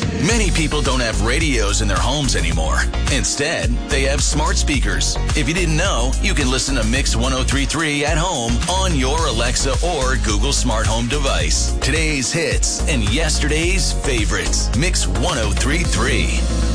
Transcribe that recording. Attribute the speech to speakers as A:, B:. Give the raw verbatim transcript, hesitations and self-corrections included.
A: Many people don't have radios in their homes anymore. Instead, they have smart speakers. If you didn't know, you can listen to Mix one oh three point three at home on your Alexa or Google Smart Home device. Today's hits and yesterday's favorites. Mix one oh three point three.